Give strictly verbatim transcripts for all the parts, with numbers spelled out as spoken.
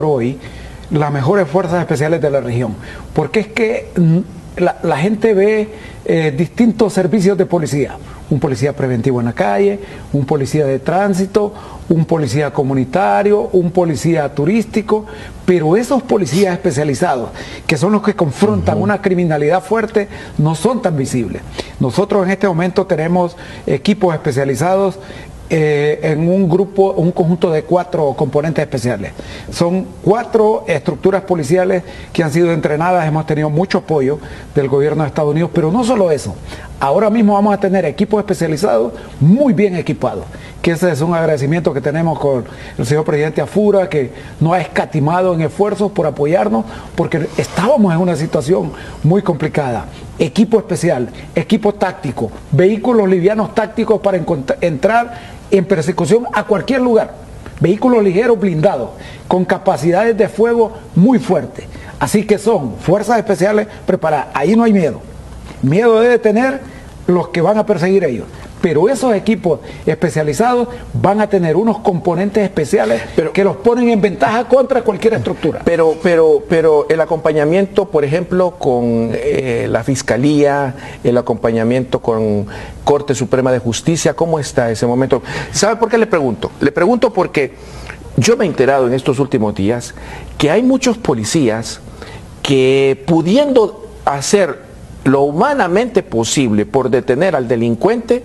hoy las mejores fuerzas especiales de la región, porque es que la, la gente ve eh, distintos servicios de policía, un policía preventivo en la calle, un policía de tránsito, un policía comunitario, un policía turístico, pero esos policías especializados, que son los que confrontan uh-huh. una criminalidad fuerte, no son tan visibles. Nosotros en este momento tenemos equipos especializados Eh, en un grupo, un conjunto de cuatro componentes especiales. Son cuatro estructuras policiales que han sido entrenadas, hemos tenido mucho apoyo del gobierno de Estados Unidos, pero no solo eso, ahora mismo vamos a tener equipos especializados muy bien equipados, que ese es un agradecimiento que tenemos con el señor presidente Afura, que no ha escatimado en esfuerzos por apoyarnos, porque estábamos en una situación muy complicada. Equipo especial, equipo táctico, vehículos livianos tácticos para entrar en persecución a cualquier lugar, vehículos ligeros blindados, con capacidades de fuego muy fuertes. Así que son fuerzas especiales preparadas. Ahí no hay miedo. Miedo debe tener los que van a perseguir a ellos. Pero esos equipos especializados van a tener unos componentes especiales pero, que los ponen en ventaja contra cualquier estructura. Pero, pero, pero el acompañamiento, por ejemplo, con eh, la Fiscalía, el acompañamiento con Corte Suprema de Justicia, ¿cómo está ese momento? ¿Sabe por qué le pregunto? Le pregunto porque yo me he enterado en estos últimos días que hay muchos policías que, pudiendo hacer lo humanamente posible por detener al delincuente,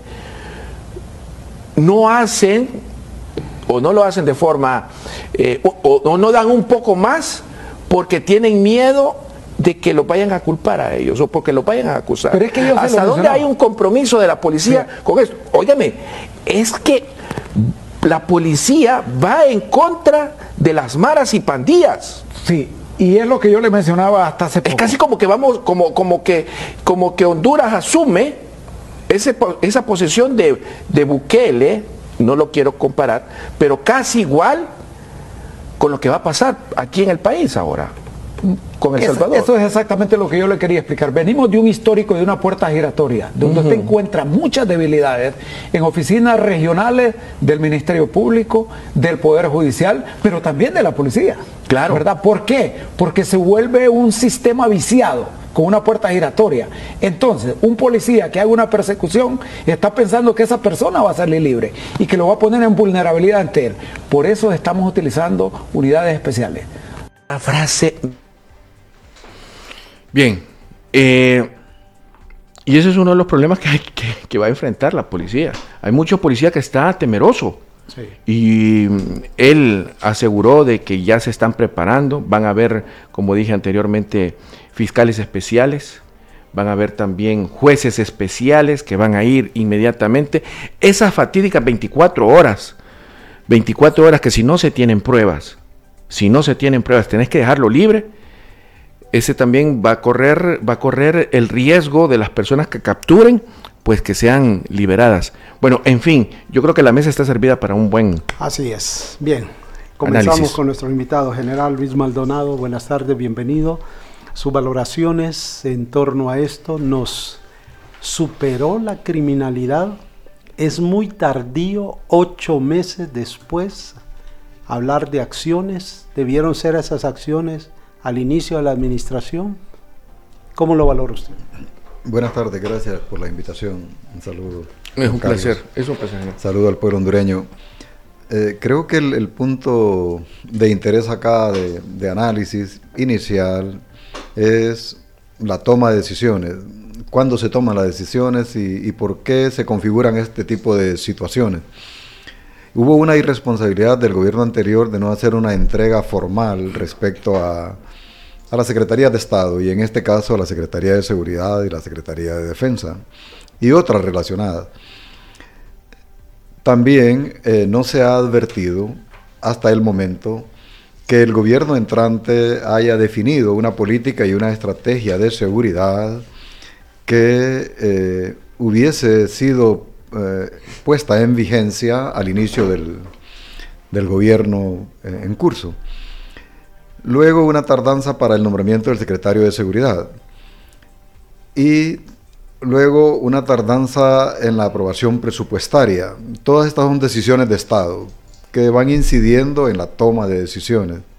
no hacen o no lo hacen de forma eh, o, o no dan un poco más porque tienen miedo de que los vayan a culpar a ellos o porque los vayan a acusar. Pero es que ellos ¿Hasta dónde hay un compromiso de la policía sí. con esto? Óigame, es que la policía va en contra de las maras y pandillas. Sí. Y es lo que yo le mencionaba hasta hace poco. Es casi como que vamos, como, como que, como que Honduras asume ese, esa posesión de, de Bukele, no lo quiero comparar, pero casi igual con lo que va a pasar aquí en el país ahora, con El Salvador. Eso, eso es exactamente lo que yo le quería explicar. Venimos de un histórico de una puerta giratoria, donde uh-huh. usted encuentra muchas debilidades en oficinas regionales del Ministerio Público, del Poder Judicial, pero también de la policía. Claro. ¿Verdad? ¿Por qué? Porque se vuelve un sistema viciado, con una puerta giratoria. Entonces, un policía que haga una persecución está pensando que esa persona va a salir libre y que lo va a poner en vulnerabilidad ante él. Por eso estamos utilizando unidades especiales. La frase... Bien, eh, y ese es uno de los problemas que, hay, que, que va a enfrentar la policía. Hay mucho policía que está temeroso. Sí. Y él aseguró de que ya se están preparando, van a haber, como dije anteriormente, fiscales especiales, van a haber también jueces especiales que van a ir inmediatamente. Esas fatídicas veinticuatro horas, veinticuatro horas que si no se tienen pruebas, si no se tienen pruebas, tenés que dejarlo libre. Ese también va a correr, va a correr el riesgo de las personas que capturen, pues que sean liberadas. Bueno, en fin, yo creo que la mesa está servida para un buen Así es. Bien, comenzamos análisis. Con nuestro invitado general Luis Maldonado. Buenas tardes, bienvenido. Sus valoraciones en torno a esto. ¿Nos superó la criminalidad? ¿Es muy tardío, ocho meses después, hablar de acciones? ¿Debieron ser esas acciones al inicio de la administración? ¿Cómo lo valora usted? Buenas tardes, gracias por la invitación. Un saludo. Es un Carlos. placer, es un placer. Saludo al pueblo hondureño. Eh, creo que el, el punto de interés acá de, de análisis inicial es la toma de decisiones. ¿Cuándo se toman las decisiones y, y por qué se configuran este tipo de situaciones? Hubo una irresponsabilidad del gobierno anterior de no hacer una entrega formal respecto a, a la Secretaría de Estado, y en este caso a la Secretaría de Seguridad y la Secretaría de Defensa, y otras relacionadas. También eh, no se ha advertido hasta el momento que el gobierno entrante haya definido una política y una estrategia de seguridad que eh, hubiese sido Eh, puesta en vigencia al inicio del, del gobierno eh, en curso. Luego una tardanza para el nombramiento del secretario de Seguridad y luego una tardanza en la aprobación presupuestaria. Todas estas son decisiones de Estado que van incidiendo en la toma de decisiones.